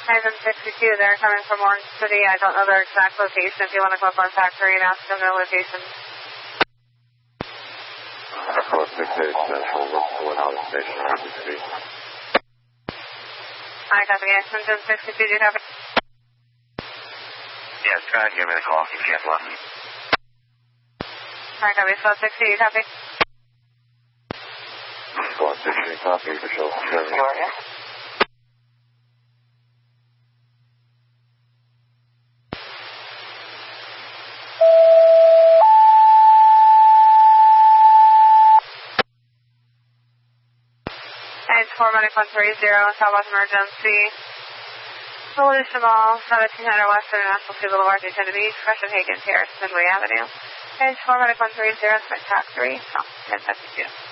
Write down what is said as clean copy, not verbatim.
Item 62, they're coming from Orange City. I don't know their exact location. If you want to go up on factory and ask them their location. Airport 68 Central, going out of station, Orange City. I copy. Engine 62, do you copy? Yes, try and give me a call if you can't let me. I copy. Slot 60, you copy? Slot 60, copy for show. Georgia. It's 4-130, Southwest Emergency. Solution Mall, 1700 West International Sea Boulevard, Newton Beach, Crescent Hagen Terrace, Midway Avenue. Page 4-130, Spectac 3, South 1052.